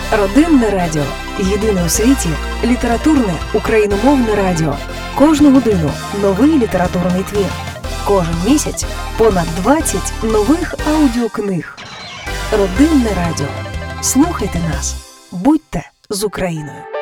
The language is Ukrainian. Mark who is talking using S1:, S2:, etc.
S1: Родинне радіо. Єдине у світі літературне україномовне радіо. Кожну годину новий літературний твір. Кожен місяць понад 20 нових аудіокниг. Родинне радіо. Слухайте нас. Будьте з Україною.